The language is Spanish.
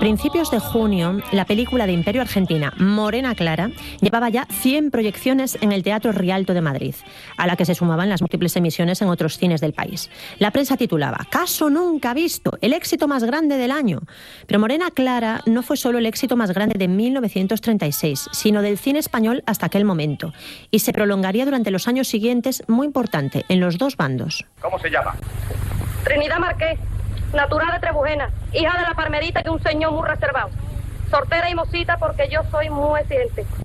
principios de junio, la película de Imperio Argentina, Morena Clara, llevaba ya 100 proyecciones en el Teatro Rialto de Madrid, a la que se sumaban las múltiples emisiones en otros cines del país. La prensa titulaba "Caso nunca visto, el éxito más grande del año". Pero Morena Clara no fue solo el éxito más grande de 1936, sino del cine español hasta aquel momento, y se prolongaría durante los años siguientes, muy importante, en los dos bandos. ¿Cómo se llama? Trinidad Marqués, natural de Trebujena, hija de la palmerita de un señor muy reservado. Sortera y mocita porque yo soy muy exigente.